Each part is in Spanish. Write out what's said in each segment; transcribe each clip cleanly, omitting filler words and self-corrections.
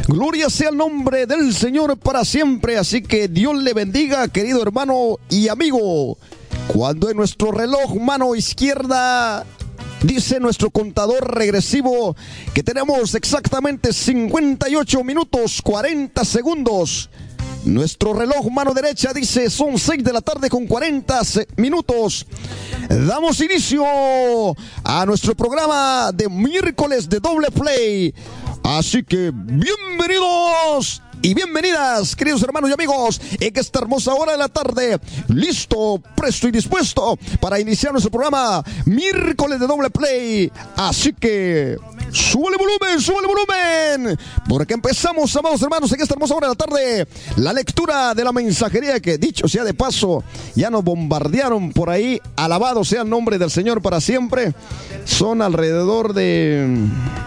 Gloria sea el nombre del Señor para siempre. Así que Dios le bendiga, querido hermano y amigo. Cuando en nuestro reloj mano izquierda dice nuestro contador regresivo que tenemos exactamente 58 minutos 40 segundos. Nuestro reloj mano derecha dice son 6 de la tarde con 40 minutos. Damos inicio a nuestro programa de miércoles de Doble Play. Así que bienvenidos y bienvenidas, queridos hermanos y amigos, en esta hermosa hora de la tarde, listo, presto y dispuesto para iniciar nuestro programa miércoles de Doble Play. Así que súbele volumen, porque empezamos, amados hermanos, en esta hermosa hora de la tarde, la lectura de la mensajería que, dicho sea de paso, ya nos bombardearon por ahí. Alabado sea el nombre del Señor para siempre. Son alrededor de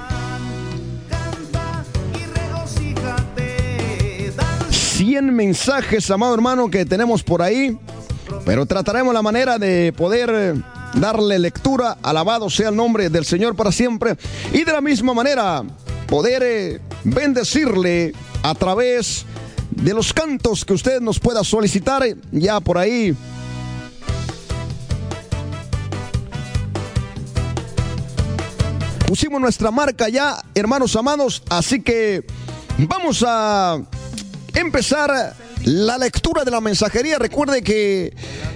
100 mensajes, amado hermano, que tenemos por ahí, pero trataremos la manera de poder darle lectura. Alabado sea el nombre del Señor para siempre, y de la misma manera poder bendecirle a través de los cantos que usted nos pueda solicitar. Ya por ahí pusimos nuestra marca ya, hermanos amados, así que vamos a empezar la lectura de la mensajería. Recuerde que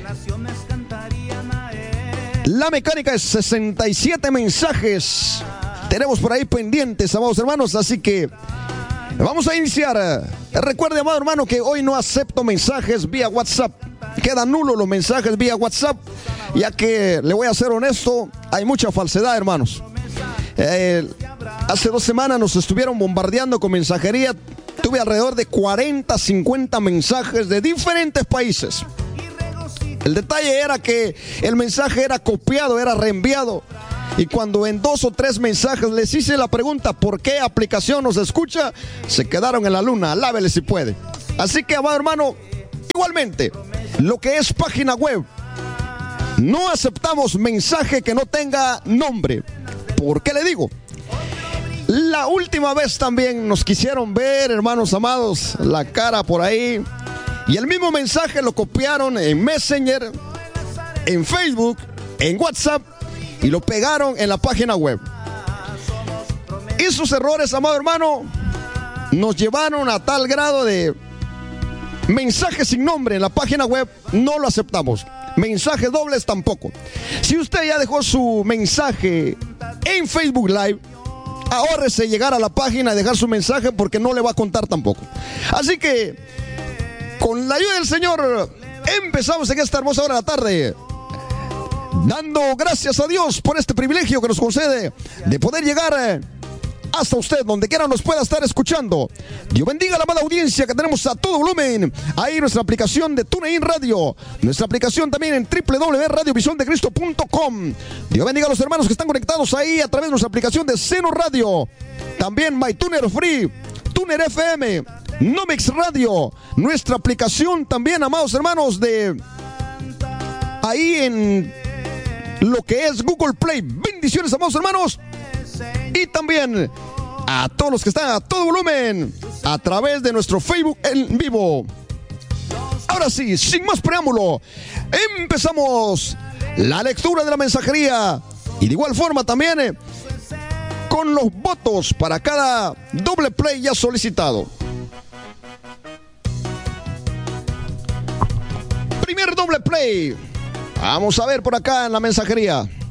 la mecánica es 67 mensajes. Tenemos por ahí pendientes, amados hermanos, así que vamos a iniciar. Recuerde, amado hermano, que hoy no acepto mensajes vía WhatsApp. Quedan nulos los mensajes vía WhatsApp, ya que, le voy a ser honesto, hay mucha falsedad, hermanos. Hace 2 semanas nos estuvieron bombardeando con mensajería. Tuve alrededor de 40, 50 mensajes de diferentes países. El detalle era que el mensaje era copiado, era reenviado. Y cuando en 2 o 3 mensajes les hice la pregunta ¿por qué aplicación nos escucha?, se quedaron en la luna. Alábele si puede. Así que, amado hermano, igualmente, lo que es página web, no aceptamos mensaje que no tenga nombre. ¿Por qué le digo? La última vez también nos quisieron ver, hermanos amados, la cara por ahí, y el mismo mensaje lo copiaron en Messenger, en Facebook, en WhatsApp, y lo pegaron en la página web. Esos errores, amado hermano, nos llevaron a tal grado de mensajes sin nombre en la página web. No lo aceptamos. Mensajes dobles tampoco. Si usted ya dejó su mensaje en Facebook Live, ahórrese llegar a la página y dejar su mensaje, porque no le va a contar tampoco. Así que, con la ayuda del Señor, empezamos en esta hermosa hora de la tarde, dando gracias a Dios por este privilegio que nos concede de poder llegar hasta usted, donde quiera nos pueda estar escuchando. Dios bendiga a la amada audiencia que tenemos a todo volumen. Ahí nuestra aplicación de TuneIn Radio, nuestra aplicación también en www.radiovisiondecristo.com. Dios bendiga a los hermanos que están conectados ahí a través de nuestra aplicación de Seno Radio, también MyTuner Free, Tuner FM, Nomix Radio, nuestra aplicación también, amados hermanos, de ahí en lo que es Google Play. Bendiciones, amados hermanos. Y también a todos los que están a todo volumen a través de nuestro Facebook en vivo. Ahora sí, sin más preámbulo, empezamos la lectura de la mensajería, y de igual forma también con los votos para cada doble play ya solicitado. Primer doble play. Vamos a ver por acá en la mensajería.